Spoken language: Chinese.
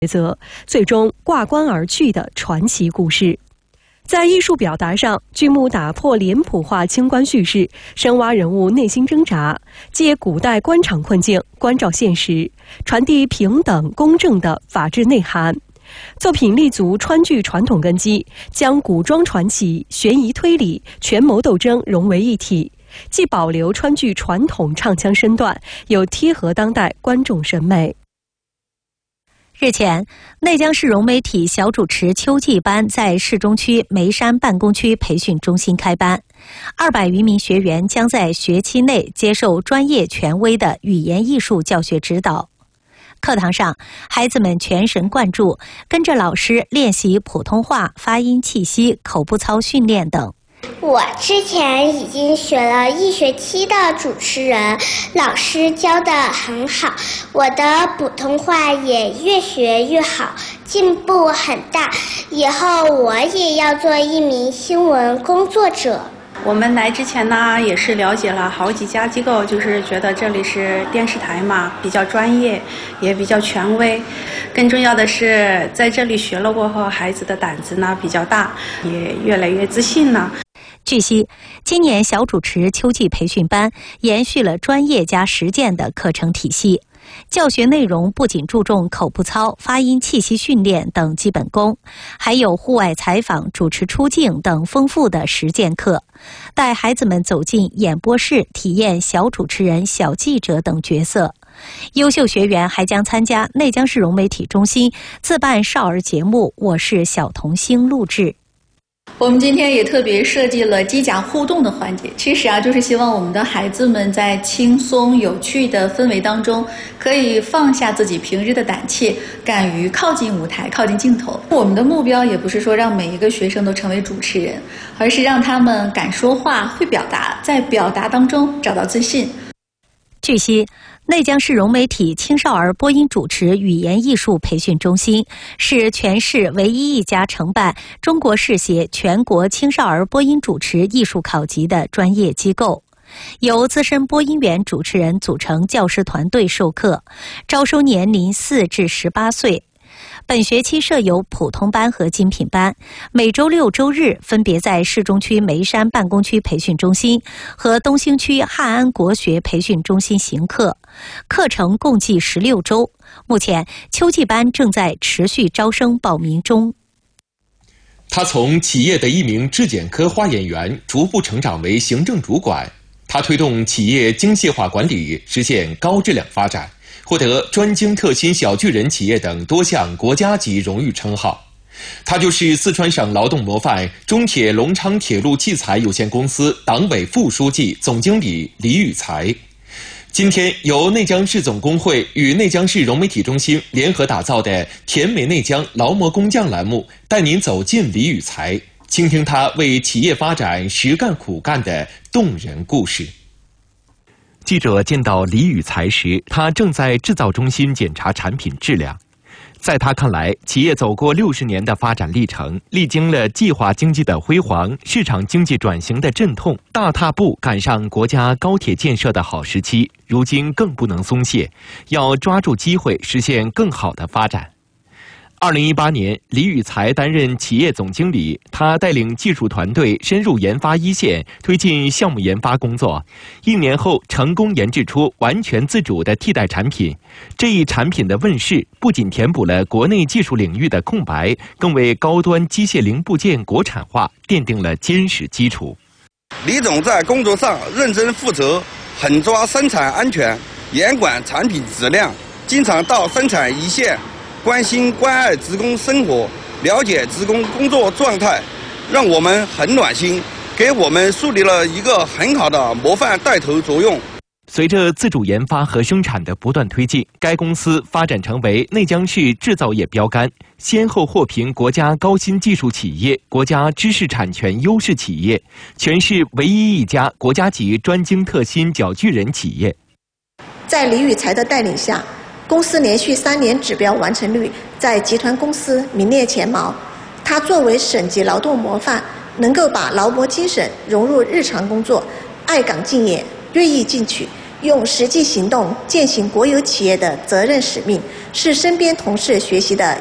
责，最终挂冠而去的传奇故事。在艺术表达上，剧目打破脸谱化清官叙事，深挖人物内心挣扎，借古代官场困境关照现实，传递平等公正的法治内涵。作品立足川剧传统根基，将古装传奇、悬疑推理、权谋斗争融为一体，既保留川剧传统唱腔身段，又贴合当代观众审美。 日前，内江市融媒体小主持秋季班在市中区梅山办公区培训中心开班，200余名学员将在学期内接受专业权威的语言艺术教学指导。课堂上，孩子们全神贯注，跟着老师练习普通话发音、气息、口部操训练等。 我之前已经学了1学期的主持人，老师教得很好，我的普通话也越学越好，进步很大。以后我也要做一名新闻工作者。 我们来之前呢，也是了解了好几家机构，就是觉得这里是电视台嘛，比较专业，也比较权威。更重要的是，在这里学了过后，孩子的胆子呢比较大，也越来越自信了。 据悉，今年小主持秋季培训班延续了专业加实践的课程体系，教学内容不仅注重口部操、发音、气息训练等基本功，还有户外采访、主持出镜等丰富的实践课，带孩子们走进演播室，体验小主持人、小记者等角色。优秀学员还将参加内江市融媒体中心自办少儿节目《我是小童星》录制。 我们今天也特别设计了机甲互动的环节，其实就是希望我们的孩子们在轻松有趣的氛围当中，可以放下自己平日的胆怯，敢于靠近舞台、靠近镜头。我们的目标也不是说让每一个学生都成为主持人，而是让他们敢说话、会表达，在表达当中找到自信。 据悉，内江市融媒体青少儿播音主持语言艺术培训中心是全市唯一一家承办中国视协全国青少儿播音主持艺术考级的专业机构，由资深播音员主持人组成教师团队授课，招收年龄4至18岁。本学期设有普通班和精品班，每周6、周日分别在市中区梅山办公区培训中心和东兴区汉安国学培训中心行课，课程共计16周。目前，秋季班正在持续招生报名中。 他从企业的一名质检科化验员逐步成长为行政主管，他推动企业精细化管理，实现高质量发展，获得专精特新小巨人企业等多项国家级荣誉称号。他就是四川省劳动模范中铁隆昌铁路器材有限公司党委副书记、总经理李宇才。今天，由内江市总工会与内江市融媒体中心联合打造的“甜美内江劳模工匠”栏目，带您走进李宇才，倾听他为企业发展实干苦干的动人故事。记者见到李宇才时，他正在制造中心检查产品质量。在他看来，企业走过60年的发展历程，历经了计划经济的辉煌、市场经济转型的阵痛，大踏步赶上国家高铁建设的好时期，如今更不能松懈，要抓住机会实现更好的发展。2018年，李宇才担任企业总经理，他带领技术团队深入研发一线，推进项目研发工作。1年后，成功研制出完全自主的替代产品。这一产品的问世，不仅填补了国内技术领域的空白，更为高端机械零部件国产化奠定了坚实基础。 李总在工作上认真负责，狠抓生产安全，严管产品质量，经常到生产一线关心关爱职工生活，了解职工工作状态，让我们很暖心，给我们树立了一个很好的模范带头作用。 随着自主研发和生产的不断推进，该公司发展成为内江市制造业标杆，先后获评国家高新技术企业、国家知识产权优势企业，全市唯一一家国家级专精特新小巨人企业。 在李宇才的带领下，公司连续3年指标完成率在集团公司名列前茅。他作为省级劳动模范，能够把劳模精神融入日常工作，爱岗敬业、锐意进取， 用实际行动践行国有企业的责任使命，是身边同事学习的